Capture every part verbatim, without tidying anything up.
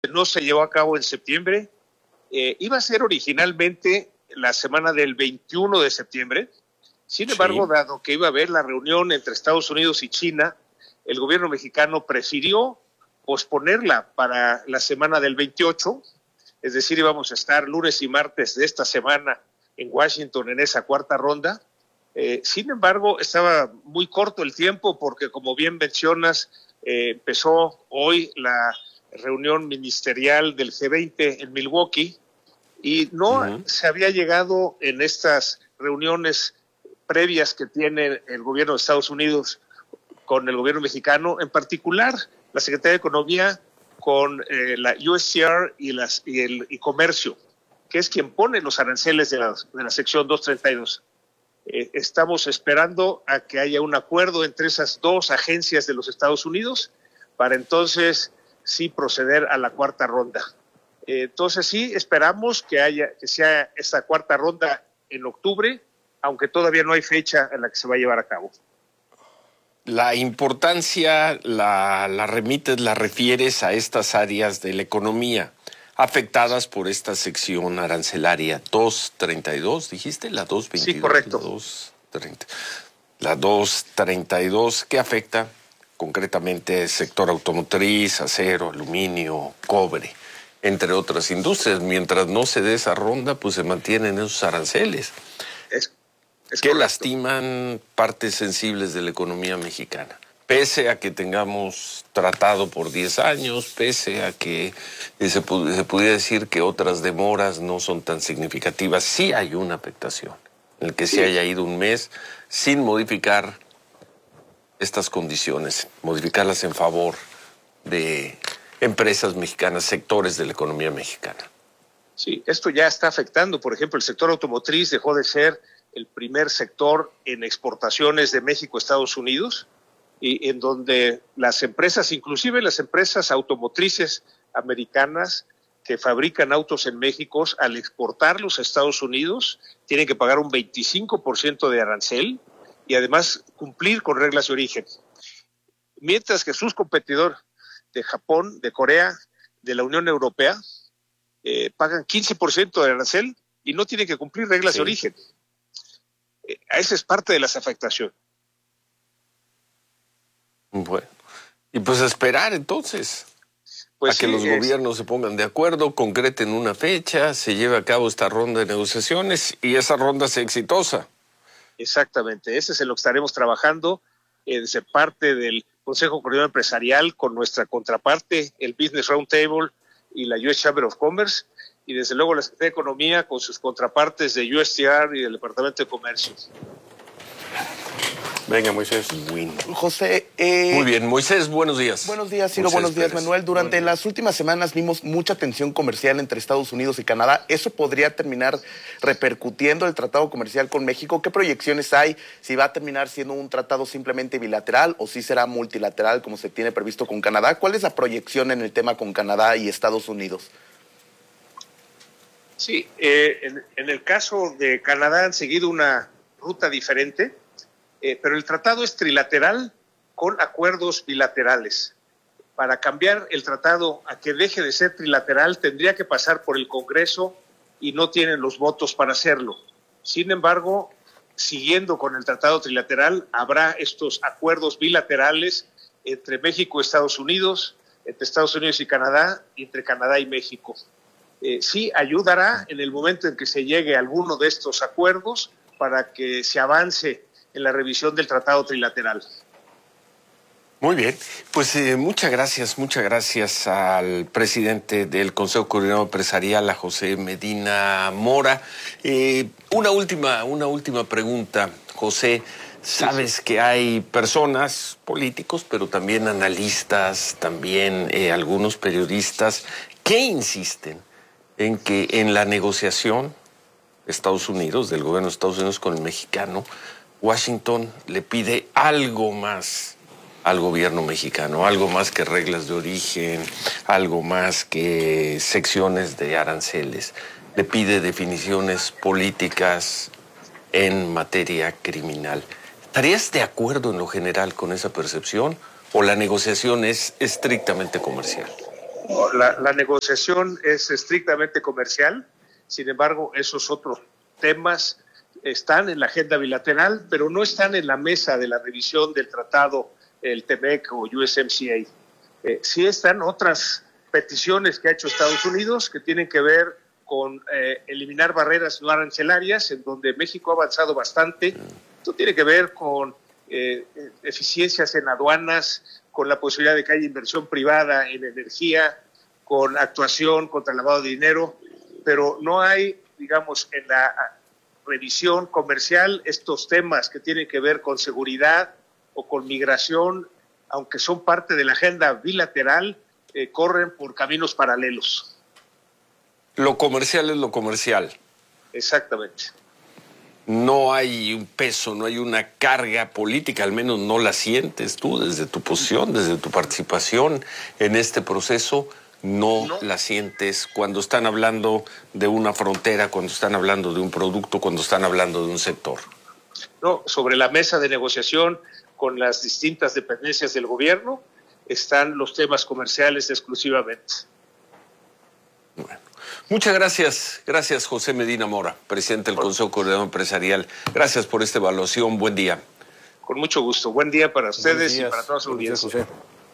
no se llevó a cabo en septiembre. Eh, iba a ser originalmente la semana del veintiuno de septiembre. Sin embargo, sí. dado que iba a haber la reunión entre Estados Unidos y China, el gobierno mexicano prefirió posponerla para la semana del veintiocho, es decir, íbamos a estar lunes y martes de esta semana en Washington en esa cuarta ronda. Eh, sin embargo, estaba muy corto el tiempo porque, como bien mencionas, eh, empezó hoy la reunión ministerial del G veinte en Milwaukee y no uh-huh. se había llegado en estas reuniones previas que tiene el gobierno de Estados Unidos con el gobierno mexicano, en particular la Secretaría de Economía con eh, la U S C R y, las, y el y Comercio, que es quien pone los aranceles de la, de la sección doscientos treinta y dos. Eh, estamos esperando a que haya un acuerdo entre esas dos agencias de los Estados Unidos para entonces sí proceder a la cuarta ronda. Eh, entonces sí esperamos que haya que sea esa cuarta ronda en octubre, aunque todavía no hay fecha en la que se va a llevar a cabo. La importancia la, la remites, la refieres a estas áreas de la economía afectadas por esta sección arancelaria doscientos treinta y dos, dijiste, la doscientos veintidós. Sí, correcto. La doscientos treinta, la doscientos treinta y dos, que afecta concretamente el sector automotriz, acero, aluminio, cobre, entre otras industrias. Mientras no se dé esa ronda, pues se mantienen esos aranceles. Es, es que correcto. Lastiman partes sensibles de la economía mexicana. Pese a que tengamos tratado por diez años, pese a que se, se pudiera decir que otras demoras no son tan significativas, sí hay una afectación en el que sí. se haya ido un mes sin modificar estas condiciones, modificarlas en favor de empresas mexicanas, sectores de la economía mexicana. Sí, esto ya está afectando. Por ejemplo, el sector automotriz dejó de ser el primer sector en exportaciones de México a Estados Unidos, y en donde las empresas, inclusive las empresas automotrices americanas que fabrican autos en México, al exportarlos a Estados Unidos, tienen que pagar un veinticinco por ciento de arancel y además cumplir con reglas de origen. Mientras que sus competidores de Japón, de Corea, de la Unión Europea, eh, pagan quince por ciento de arancel y no tienen que cumplir reglas sí. de origen. Eh, esa es parte de las afectaciones. Bueno, y pues esperar entonces pues a que sí, los es... gobiernos se pongan de acuerdo, concreten una fecha, se lleve a cabo esta ronda de negociaciones y esa ronda sea exitosa. Exactamente, ese es en lo que estaremos trabajando eh, desde parte del Consejo Coordinador Empresarial con nuestra contraparte, el Business Roundtable y la U S Chamber of Commerce, y desde luego la Secretaría de Economía con sus contrapartes de U S T R y del Departamento de Comercio. Venga, Moisés. Bueno. José. Eh, Muy bien, Moisés, buenos días. Buenos días, Ciro, buenos días, Pérez. Manuel. Durante Buen las últimas semanas vimos mucha tensión comercial entre Estados Unidos y Canadá. ¿Eso podría terminar repercutiendo el tratado comercial con México? ¿Qué proyecciones hay? ¿Si va a terminar siendo un tratado simplemente bilateral o si será multilateral como se tiene previsto con Canadá? ¿Cuál es la proyección en el tema con Canadá y Estados Unidos? Sí, eh, en, en el caso de Canadá han seguido una ruta diferente. Eh, pero el tratado es trilateral con acuerdos bilaterales. Para cambiar el tratado a que deje de ser trilateral tendría que pasar por el Congreso y no tienen los votos para hacerlo. Sin embargo, siguiendo con el tratado trilateral, habrá estos acuerdos bilaterales entre México y Estados Unidos, entre Estados Unidos y Canadá, y entre Canadá y México. Eh, sí ayudará en el momento en que se llegue a alguno de estos acuerdos para que se avance en la revisión del tratado trilateral. Muy bien, pues eh, muchas gracias, muchas gracias al presidente del Consejo Coordinador Empresarial, a José Medina Mora. Eh, una última, una última pregunta, José. Sabes sí, sí. que hay personas, políticos, pero también analistas, también eh, algunos periodistas, que insisten en que en la negociación de Estados Unidos, del gobierno de Estados Unidos con el mexicano, Washington le pide algo más al gobierno mexicano, algo más que reglas de origen, algo más que secciones de aranceles. Le pide definiciones políticas en materia criminal. ¿Estarías de acuerdo en lo general con esa percepción o la negociación es estrictamente comercial? La, la negociación es estrictamente comercial, sin embargo, esos otros temas están en la agenda bilateral, pero no están en la mesa de la revisión del tratado, el T M E C o U S M C A. Eh, sí están otras peticiones que ha hecho Estados Unidos que tienen que ver con eh, eliminar barreras no arancelarias, en donde México ha avanzado bastante. Esto tiene que ver con eh, eficiencias en aduanas, con la posibilidad de que haya inversión privada en energía, con actuación contra el lavado de dinero, pero no hay, digamos, en la revisión comercial estos temas que tienen que ver con seguridad o con migración, aunque son parte de la agenda bilateral, eh, corren por caminos paralelos. Lo comercial es lo comercial. Exactamente. No hay un peso, no hay una carga política, al menos no la sientes tú desde tu posición, desde tu participación en este proceso. No, no la sientes cuando están hablando de una frontera, cuando están hablando de un producto, cuando están hablando de un sector. No, sobre la mesa de negociación con las distintas dependencias del gobierno están los temas comerciales exclusivamente. Bueno, muchas gracias. Gracias, José Medina Mora, presidente del Consejo Coordinador Empresarial. Gracias por esta evaluación. Buen día. Con mucho gusto. Buen día para ustedes y para toda su audiencia.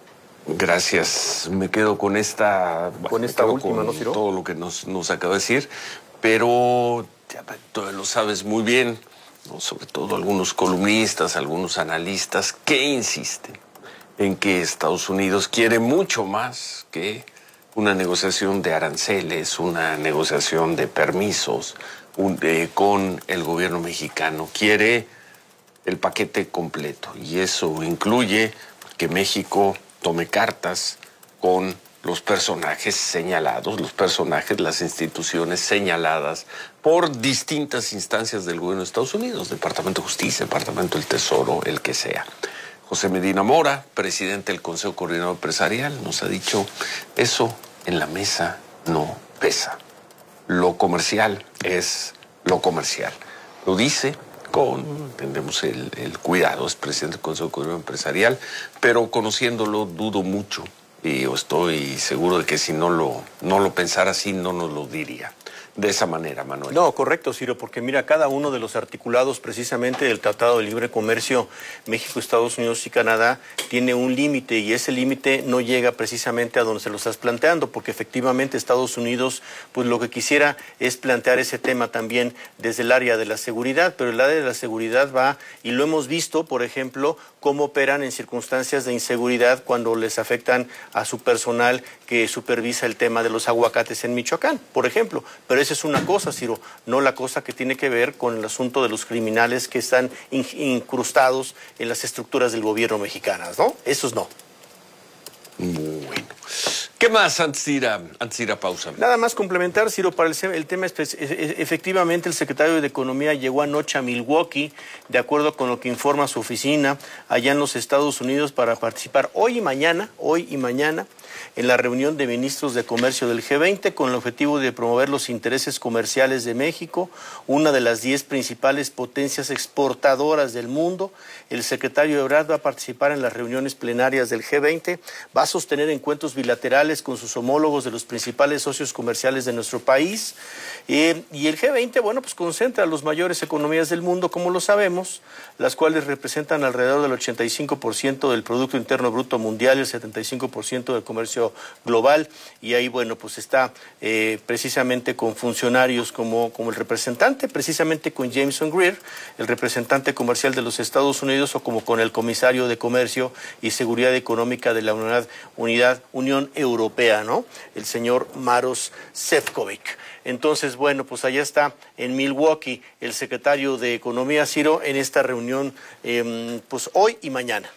Gracias. Me quedo con esta, con bueno, esta última, con ¿no, Ciro? Todo lo que nos, nos acaba de decir, pero ya, tú lo sabes muy bien, ¿no? Sobre todo algunos columnistas, algunos analistas que insisten en que Estados Unidos quiere mucho más que una negociación de aranceles, una negociación de permisos un, eh, con el gobierno mexicano. Quiere el paquete completo y eso incluye que México tome cartas con los personajes señalados, los personajes, las instituciones señaladas por distintas instancias del gobierno de Estados Unidos, Departamento de Justicia, Departamento del Tesoro, el que sea. José Medina Mora, presidente del Consejo Coordinador Empresarial, nos ha dicho, eso en la mesa no pesa. Lo comercial es lo comercial. Lo dice con, entendemos, el, el cuidado, es presidente del Consejo Coordinador Empresarial, pero conociéndolo dudo mucho y estoy seguro de que si no lo, no lo pensara así no nos lo diría. De esa manera, Manuel. No, correcto, Ciro, porque mira, cada uno de los articulados precisamente del Tratado de Libre Comercio México, Estados Unidos y Canadá tiene un límite y ese límite no llega precisamente a donde se lo estás planteando, porque efectivamente Estados Unidos pues lo que quisiera es plantear ese tema también desde el área de la seguridad, pero el área de la seguridad va, y lo hemos visto, por ejemplo, cómo operan en circunstancias de inseguridad cuando les afectan a su personal que supervisa el tema de los aguacates en Michoacán, por ejemplo, pero esa es una cosa, Ciro, no la cosa que tiene que ver con el asunto de los criminales que están in- incrustados en las estructuras del gobierno mexicanas, ¿no? Esos no. Bueno. ¿Qué más antes de ir a, antes de ir a pausa? Nada más complementar, Ciro, para el, el tema, efectivamente el secretario de Economía llegó anoche a Milwaukee, de acuerdo con lo que informa su oficina, allá en los Estados Unidos, para participar hoy y mañana, hoy y mañana, en la reunión de ministros de comercio del G veinte con el objetivo de promover los intereses comerciales de México, una de las diez principales potencias exportadoras del mundo. El secretario Ebrard va a participar en las reuniones plenarias del G veinte, va a sostener encuentros bilaterales con sus homólogos de los principales socios comerciales de nuestro país. Eh, y el G veinte, bueno, pues concentra a las mayores economías del mundo, como lo sabemos, las cuales representan alrededor del ochenta y cinco por ciento del Producto Interno Bruto Mundial y el setenta y cinco por ciento del comercio global. Y ahí, bueno, pues está eh, precisamente con funcionarios como, como el representante, precisamente con Jameson Greer, el representante comercial de los Estados Unidos, o como con el comisario de Comercio y Seguridad Económica de la Unidad, Unidad Unión Europea, ¿no? El señor Maros Sefcovic. Entonces, bueno, pues allá está en Milwaukee el secretario de Economía, Ciro, en esta reunión, eh, pues hoy y mañana.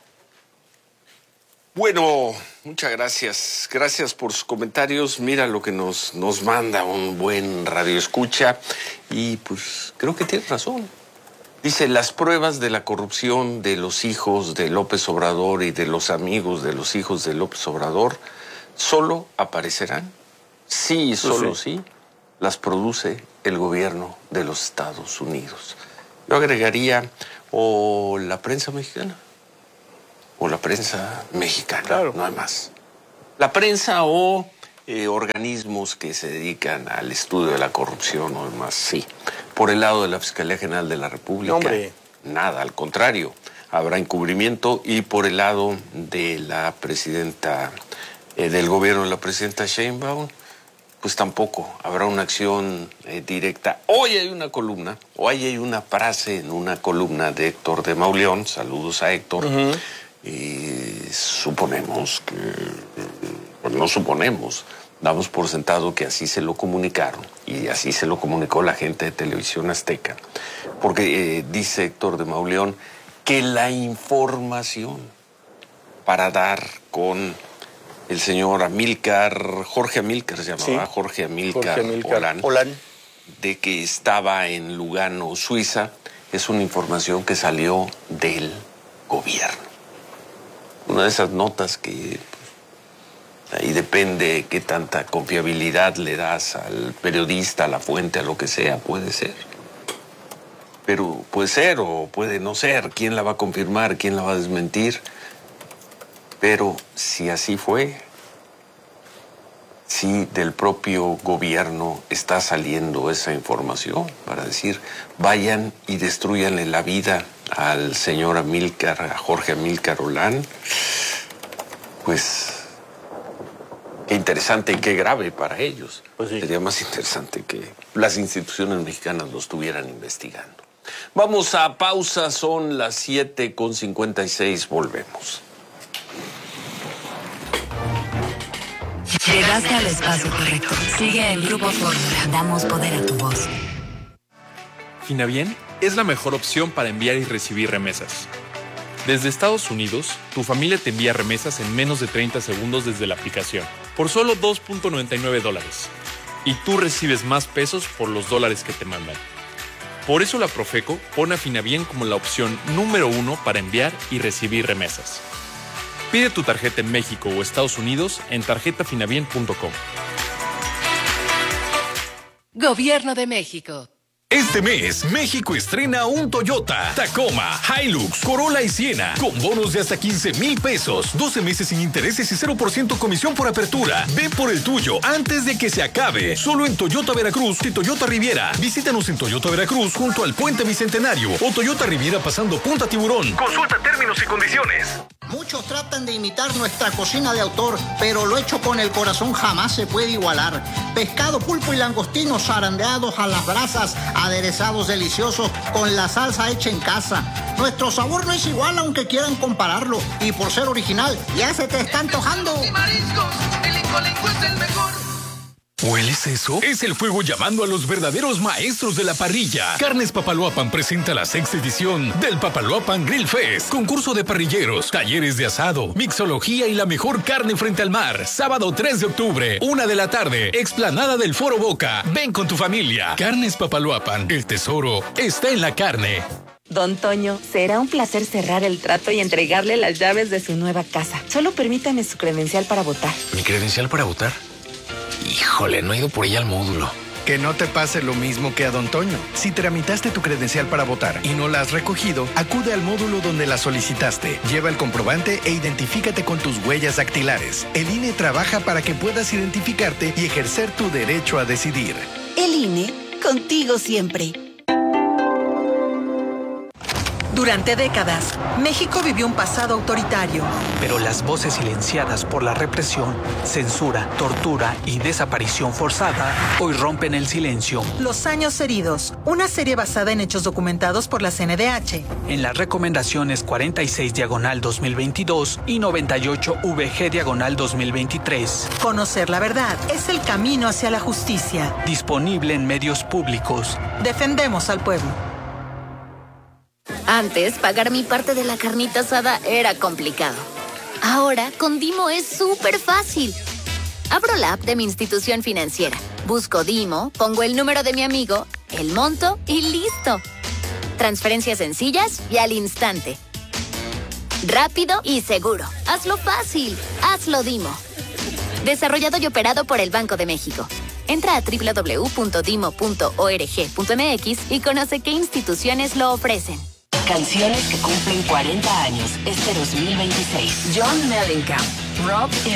Bueno, muchas gracias. Gracias por sus comentarios. Mira lo que nos, nos manda un buen radioescucha y pues creo que tiene razón. Dice, las pruebas de la corrupción de los hijos de López Obrador y de los amigos de los hijos de López Obrador solo aparecerán, sí y solo sí, las produce el gobierno de los Estados Unidos. Yo agregaría, o la prensa mexicana, o la prensa mexicana, claro. No hay más. la prensa o eh, organismos que se dedican al estudio de la corrupción o demás, sí. Por el lado de la Fiscalía General de la República, no, hombre. nada, al contrario, habrá encubrimiento. Y por el lado de la presidenta, eh, del gobierno de la presidenta Sheinbaum, pues tampoco habrá una acción eh, directa. Hoy hay una columna, hoy hay una frase en una columna de Héctor de Mauleón, saludos a Héctor, uh-huh. y suponemos que, pues no suponemos, damos por sentado que así se lo comunicaron y así se lo comunicó la gente de Televisión Azteca, porque eh, dice Héctor de Mauleón que la información para dar con el señor Amílcar, Jorge Amílcar se llamaba, sí. Jorge Amílcar, Jorge Amílcar Olán, Olán, de que estaba en Lugano, Suiza, es una información que salió del gobierno. Una de esas notas que pues, ahí depende qué tanta confiabilidad le das al periodista, a la fuente, a lo que sea, puede ser. Pero puede ser o puede no ser. ¿Quién la va a confirmar? ¿Quién la va a desmentir? Pero si así fue, si del propio gobierno está saliendo esa información para decir, vayan y destruyanle la vida al señor Amílcar, a Jorge Amílcar Olán, pues qué interesante y qué grave para ellos. Pues sí. Sería más interesante que las instituciones mexicanas lo estuvieran investigando. Vamos a pausa, son las siete con cincuenta y seis, volvemos. Llegaste al espacio correcto. Sigue el Grupo Fórmula. Damos poder a tu voz. Finabién es la mejor opción para enviar y recibir remesas. Desde Estados Unidos, tu familia te envía remesas en menos de treinta segundos desde la aplicación, por solo dos punto noventa y nueve dólares. Y tú recibes más pesos por los dólares que te mandan. Por eso la Profeco pone a Finabién como la opción número uno para enviar y recibir remesas. Pide tu tarjeta en México o Estados Unidos en tarjeta finabién punto com. Gobierno de México. Este mes, México estrena un Toyota, Tacoma, Hilux, Corolla y Siena, con bonos de hasta quince mil pesos, doce meses sin intereses y cero por ciento comisión por apertura. Ve por el tuyo antes de que se acabe. Solo en Toyota Veracruz y Toyota Riviera. Visítanos en Toyota Veracruz junto al Puente Bicentenario o Toyota Riviera pasando Punta Tiburón. Consulta términos y condiciones. Muchos tratan de imitar nuestra cocina de autor, pero lo hecho con el corazón jamás se puede igualar. Pescado, pulpo y langostinos zarandeados a las brasas, aderezados deliciosos con la salsa hecha en casa. Nuestro sabor no es igual aunque quieran compararlo, y por ser original ya se te está antojando. Y mariscos, el Incolinco es el mejor. ¿Hueles eso? Es el fuego llamando a los verdaderos maestros de la parrilla. Carnes Papaloapan presenta la sexta edición del Papaloapan Grill Fest. Concurso de parrilleros, talleres de asado, mixología y la mejor carne frente al mar. Sábado tres de octubre, una de la tarde, explanada del Foro Boca. Ven con tu familia. Carnes Papaloapan, el tesoro está en la carne. Don Toño, será un placer cerrar el trato y entregarle las llaves de su nueva casa. Solo permítame su credencial para votar. ¿Mi credencial para votar? Híjole, no he ido por ella al módulo. Que no te pase lo mismo que a Don Toño. Si tramitaste tu credencial para votar y no la has recogido, acude al módulo donde la solicitaste. Lleva el comprobante e identifícate con tus huellas dactilares. El I N E trabaja para que puedas identificarte y ejercer tu derecho a decidir. El I N E, contigo siempre. Durante décadas, México vivió un pasado autoritario. Pero las voces silenciadas por la represión, censura, tortura y desaparición forzada hoy rompen el silencio. Los años heridos, una serie basada en hechos documentados por la C N D H. En las recomendaciones cuarenta y seis diagonal dos mil veintidós y noventa y ocho V G diagonal dos mil veintitrés. Conocer la verdad es el camino hacia la justicia. Disponible en medios públicos. Defendemos al pueblo. Antes, pagar mi parte de la carnita asada era complicado. Ahora, con Dimo es súper fácil. Abro la app de mi institución financiera, busco Dimo, pongo el número de mi amigo, el monto y listo. Transferencias sencillas y al instante. Rápido y seguro. Hazlo fácil. Hazlo Dimo. Desarrollado y operado por el Banco de México. Entra a doble u doble u doble u punto dimo punto org punto m x y conoce qué instituciones lo ofrecen. Canciones que cumplen cuarenta años este dos mil veintiséis. John Mellencamp, Rob